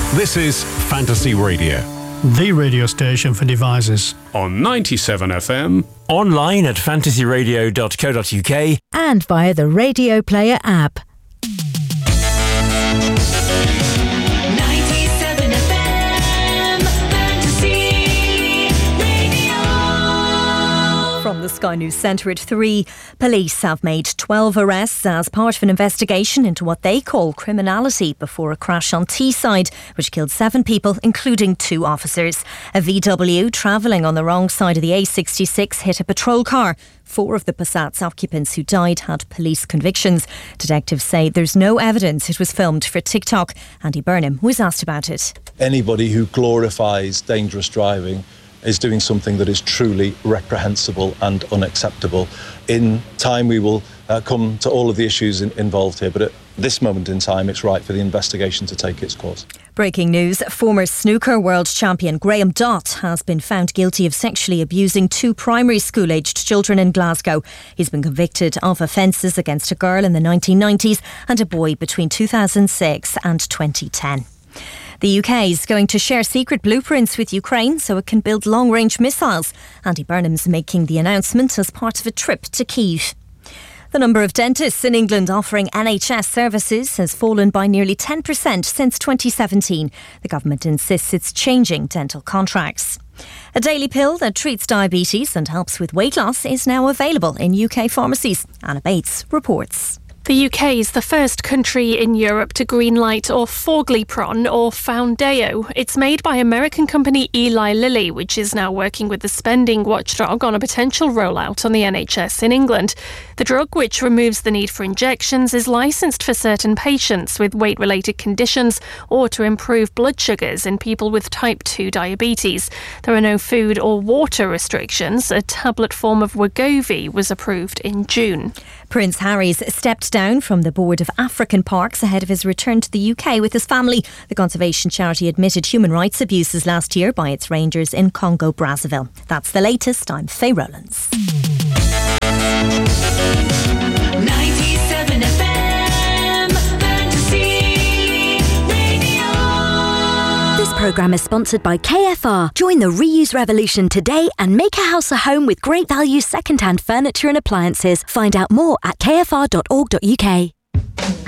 This is Fantasy Radio. The radio station for devices. On 97 FM. Online at fantasyradio.co.uk. And via the Radio Player app. 97 FM Fantasy Radio. From the Sky News Centre at 3, police have made 12 arrests as part of an investigation into what they call criminality before a crash on Teesside, which killed 7 people, including 2 officers. A VW travelling on the wrong side of the A66 hit a patrol car. 4 of the Passat's occupants who died had police convictions. Detectives say there's no evidence it was filmed for TikTok. Andy Burnham was asked about it. Anybody who glorifies dangerous driving is doing something that is truly reprehensible and unacceptable. In time, we will come to all of the issues involved here, but at this moment in time, it's right for the investigation to take its course. Breaking news, former snooker world champion Graham Dott has been found guilty of sexually abusing 2 primary school-aged children in Glasgow. He's been convicted of offences against a girl in the 1990s and a boy between 2006 and 2010. The UK is going to share secret blueprints with Ukraine so it can build long-range missiles. Andy Burnham's making the announcement as part of a trip to Kyiv. The number of dentists in England offering NHS services has fallen by nearly 10% since 2017. The government insists it's changing dental contracts. A daily pill that treats diabetes and helps with weight loss is now available in UK pharmacies. Anna Bates reports. The UK is the first country in Europe to greenlight orforglipron, or Foundayo. It's made by American company Eli Lilly, which is now working with the spending watchdog on a potential rollout on the NHS in England. The drug, which removes the need for injections, is licensed for certain patients with weight-related conditions or to improve blood sugars in people with type 2 diabetes. There are no food or water restrictions. A tablet form of Wegovy was approved in June. Prince Harry's stepped down from the board of African parks ahead of his return to the UK with his family. The conservation charity admitted human rights abuses last year by its rangers in Congo, Brazzaville. That's the latest. I'm Faye Rowlands. 97 FM Fantasy Radio. This programme is sponsored by KFR. Join the reuse revolution today and make a house a home with great value second-hand furniture and appliances. Find out more at kfr.org.uk.